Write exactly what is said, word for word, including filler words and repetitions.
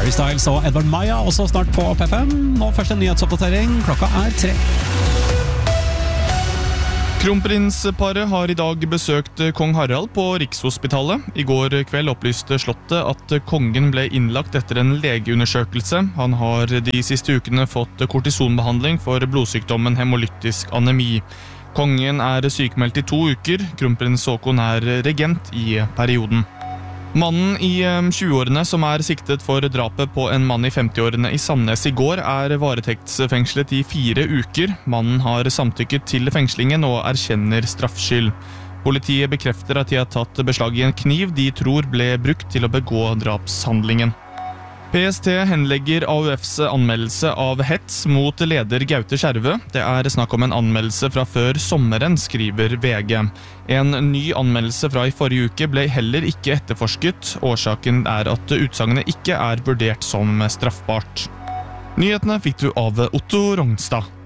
Harry Styles og Edvard Maja også snart på P fem. Nå først en nyhetsoppdatering. Klokka er tre. Kronprinsparet har i dag besøkt kong Harald på Rikshospitalet. I går kveld opplyste slottet at kongen ble innlagt etter en legeundersøkelse. Han har de siste ukene fått kortisonbehandling for blodsykdommen hemolytisk anemi. Kongen er sykemeldt i to uker. Kronprins Haakon er regent i perioden. Mannen i tjueårene som er siktet for drapet på en mann i femtiårene i Sandnes i går er varetektsfengslet i fire uker. Mannen har samtykket til fengslingen og erkjenner straffskyld. Politiet bekrefter at de har tatt beslag i en kniv de tror ble brukt til å begå drapshandlingen. P S T henlegger A U Fs anmeldelse av hets mot leder Gaute Skjervø. Det er snakk om en anmeldelse fra før sommeren, skriver V G. En ny anmeldelse fra i forrige uke ble heller ikke etterforsket. Årsaken er at utsagnet ikke er vurdert som straffbart. Nyhetene fikk du av Otto Rongstad.